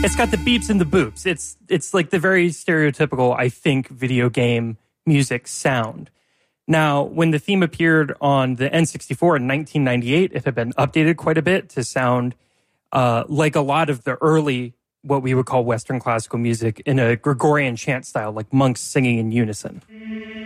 It's got the beeps and the boops. It's like the very stereotypical, I think, video game music sound. Now, when the theme appeared on the N64 in 1998, it had been updated quite a bit to sound like a lot of the early, what we would call Western classical music, in a Gregorian chant style, like monks singing in unison.